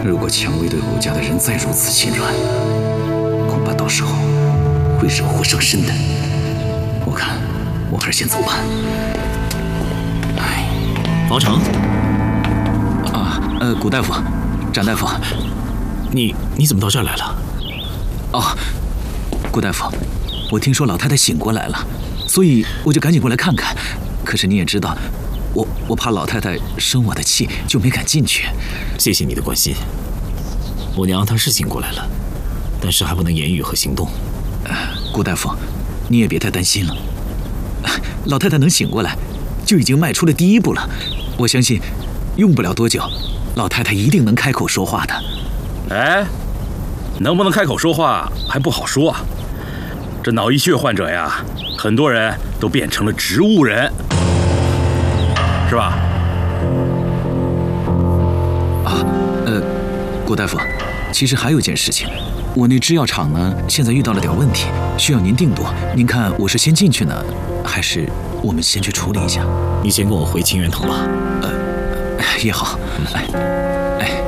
如果蔷薇对武家的人再如此心软，恐怕到时候会惹祸上身的。我看，我还是先走吧。 方成， 古大夫，展大夫， 你怎么到这儿来了？ 哦，顾大夫，我听说老太太醒过来了，所以我就赶紧过来看看。可是你也知道，我怕老太太生我的气，就没敢进去。 谢谢你的关心。我娘她是醒过来了，但是还不能言语和行动。 顾大夫，你也别太担心了。老太太能醒过来，就已经迈出了第一步了。我相信，用不了多久，老太太一定能开口说话的。 哎，能不能开口说话还不好说啊。这脑溢血患者呀，很多人都变成了植物人，是吧？ 顾大夫，其实还有件事情，我那制药厂呢，现在遇到了点问题，需要您定夺。您看我是先进去呢，还是我们先去处理一下？ 你先跟我回清源堂吧。 也好。